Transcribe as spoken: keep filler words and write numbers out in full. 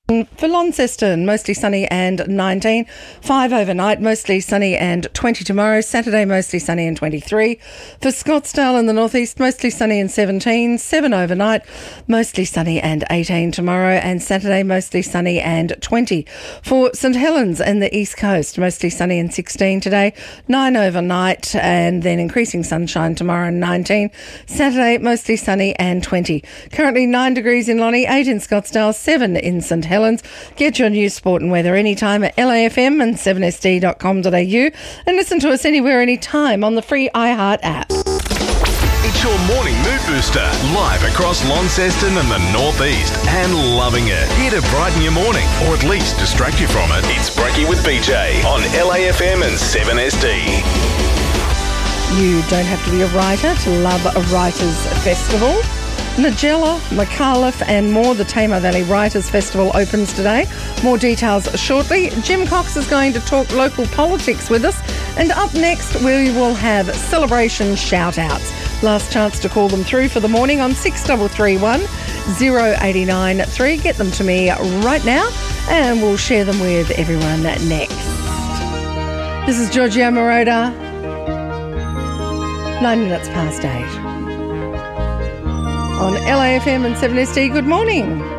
For Launceston, mostly sunny and nineteen. five overnight, mostly sunny and twenty tomorrow. Saturday, mostly sunny and twenty-three. For Scottsdale in the northeast, mostly sunny and seventeen. seven overnight, mostly sunny and eighteen tomorrow. And Saturday, mostly sunny and twenty. For St Helens in the east coast, mostly sunny and sixteen today. nine overnight and then increasing sunshine tomorrow and nineteen. Saturday, mostly sunny and twenty. Currently nine degrees in Lonnie, eight in Scottsdale, seven in St Helens. Get your news, sport and weather anytime at L A F M and seven S D dot com dot A U and listen to us anywhere, anytime on the free iHeart app. It's your morning mood booster, live across Launceston and the northeast, and loving it. Here to brighten your morning, or at least distract you from it. It's Brekkie with B J on L A F M and seven S D. You don't have to be a writer to love a Writers' Festival. Nigella, McAuliffe and more. The Tamar Valley Writers' Festival opens today. More details shortly. Jim Cox is going to talk local politics with us. And up next, we will have celebration shout-outs. Last chance to call them through for the morning on six three three one, zero eight nine three. Get them to me right now and we'll share them with everyone next. This is Giorgio Moroder. Nine minutes past eight. On L A F M and seven S D, good morning.